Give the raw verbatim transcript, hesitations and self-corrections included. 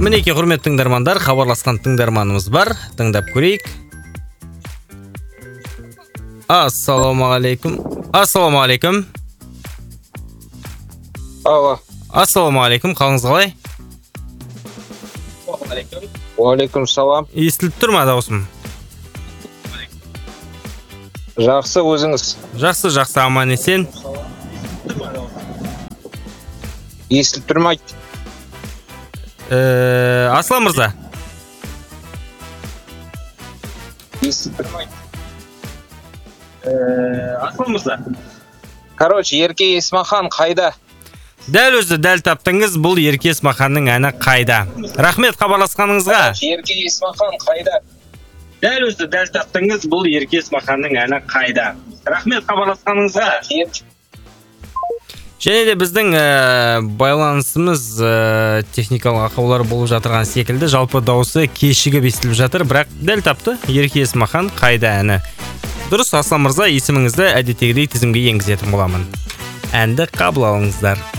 Мінеке құрметті тыңдармандар, хабарласқан тыңдарманымыз бар. Тыңдап көрейік. Ассаламуалейкум. Ассаламуалейкум. Алло. Ассаламуалейкум. Қалыңыз қалай? Уалейкум салам. Естіліп тұр ма дауысым? Жақсы, өзіңіз? Жақсы, жақсы, аман есен. Естіліп тұрмайды. Э, Аслан мырза. Естіліп тұрмайды. Аслан мырза. Короче, Ерке Есмахан қайда? Дәл өзі дәл таптыңыз, бұл Ерке Есмаханның әні қайда? Рахмет хабарласқаныңызға. Ерке Есмахан қайда? Дәл өзі дәл таптыңыз, бұл Ерке Есмаханның әні қайда? Рахмет хабарласқаныңызға. Және де біздің ә, байланысымыз ә, техникалық ақаулар болып жатырған секілді, жалпы дауысы кешігіп естіліп жатыр, бірақ дәл тапты. Ерке Есмахан қайда әні? Дұрыс, Аслан мырза, есіміңізді әдеттегідей тізімге енгізетін боламын. Әнді қабыл алыңыздар.